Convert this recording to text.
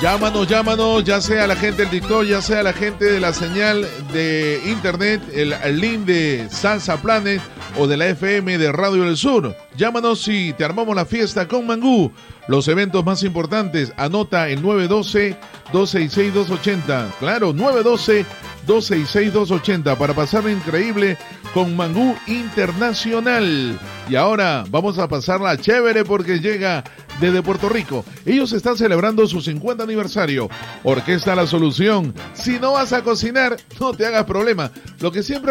Llámanos, ya sea la gente del TikTok, ya sea la gente de la señal de internet, el link de Salsa Planet o de la FM de Radio del Sur. Llámanos y te armamos la fiesta con Mangú. Los eventos más importantes, anota el 912-266-280. Claro, 912-266-280 para pasar increíble con Mangú Internacional. Y ahora vamos a pasarla chévere porque llega desde Puerto Rico. Ellos están celebrando su 50 aniversario. Orquesta La Solución. Si no vas a cocinar, no te hagas problema. Lo que siempre